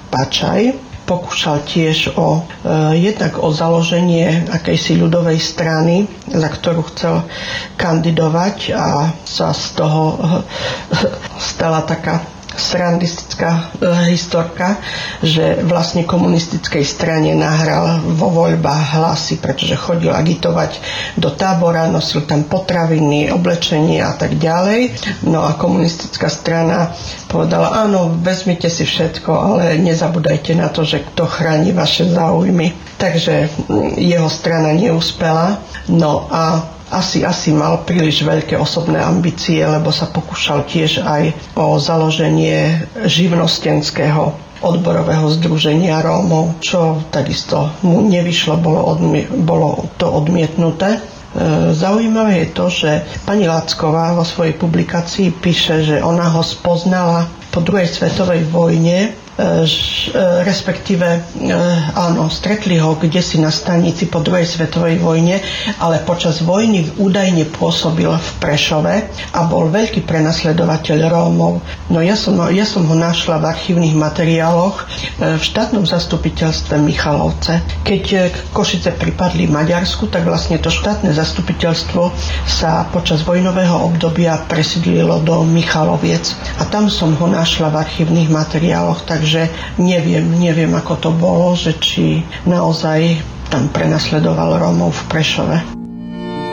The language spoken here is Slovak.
Pačaj. Pokúšal tiež jednak o založenie akejsi ľudovej strany, za ktorú chcel kandidovať, a sa z toho stala taká srandistická historka, že vlastne komunistickej strane nahral vo voľbách hlasy, pretože chodil agitovať do tábora, nosil tam potraviny, oblečenie a tak ďalej. No a komunistická strana povedala, áno, vezmite si všetko, ale nezabúdajte na to, že kto chráni vaše záujmy. Takže jeho strana neúspela. No a asi mal príliš veľké osobné ambície, lebo sa pokúšal tiež aj o založenie živnostenského odborového združenia Rómov, čo takisto mu nevyšlo, bolo to odmietnuté. Zaujímavé je to, že pani Lacková vo svojej publikácii píše, že ona ho spoznala po druhej svetovej vojne, respektíve áno, stretli ho kdesi na stanici po druhej svetovej vojne, ale počas vojny údajne pôsobil v Prešove a bol veľký prenasledovateľ Rómov. No ja som ho našla v archívnych materiáloch v štátnom zastupiteľstve Michalovce. Keď Košice pripadli Maďarsku, tak vlastne to štátne zastupiteľstvo sa počas vojnového obdobia presídlilo do Michaloviec a tam som ho našla v archívnych materiáloch, takže neviem, ako to bolo, že či naozaj tam prenasledoval Rómov v Prešove.